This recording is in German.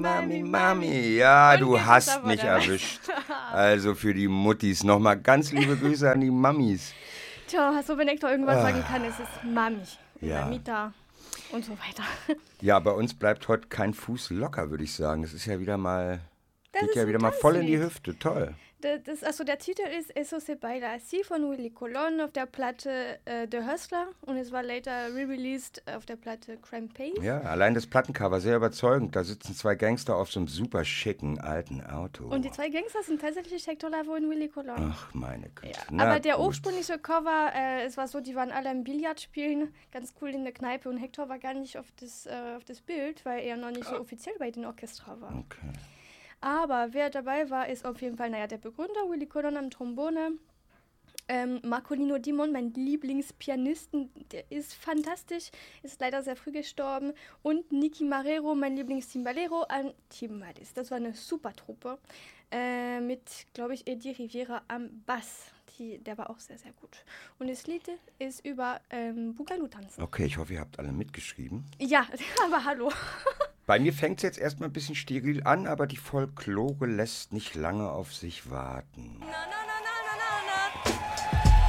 Mami, Mami. Ja, Und du jetzt ist hast aber mich der erwischt. Also für die Muttis nochmal ganz liebe Grüße an die Mamis. Tja, also wenn ich da irgendwas sagen kann, ist es Mami und Ja. Mamita und so weiter. Ja, bei uns bleibt heute kein Fuß locker, würde ich sagen. Das ist ja wieder mal, Das geht ist ja ein wieder mal tolles voll in die Lied. Hüfte. Toll. Also der Titel ist Eso se baila así von Willy Colon auf der Platte The Hustler und es war later re-released auf der Platte Crime Pace. Ja, allein das Plattencover, sehr überzeugend. Da sitzen zwei Gangster auf so einem super schicken alten Auto. Und die zwei Gangster sind tatsächlich Hector Lavoe und Willy Colon. Ach, meine Güte. Ja, Na aber der gut. ursprüngliche Cover, es war so, die waren alle im Billard spielen, ganz cool in der Kneipe und Hector war gar nicht auf das Bild, weil er noch nicht so offiziell bei den Orchestra war. Okay. Aber wer dabei war, ist auf jeden Fall, der Begründer, Willy Colon am Trombone, Marcolino Dimon, mein Lieblingspianisten, der ist fantastisch, ist leider sehr früh gestorben. Und Nicky Marrero, mein Lieblingstimballero, an Timbales. Das war eine super Truppe mit, glaube ich, Eddie Riviera am Bass. Der war auch sehr, sehr gut. Und das Lied ist über Boogaloo-Tanzen. Okay, ich hoffe, ihr habt alle mitgeschrieben. Ja, aber hallo. Bei mir fängt es jetzt erstmal ein bisschen steril an, aber die Folklore lässt nicht lange auf sich warten. Na